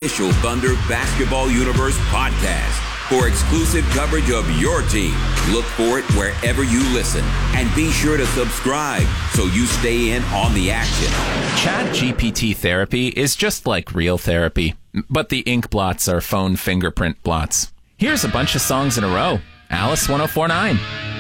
Official Thunder Basketball Universe podcast. For exclusive coverage of your team, look for it wherever you listen. And be sure to subscribe so you stay in on the action. ChatGPT therapy is just like real therapy, but the ink blots are phone fingerprint blots. Here's a bunch of songs in a row. Alice 1049.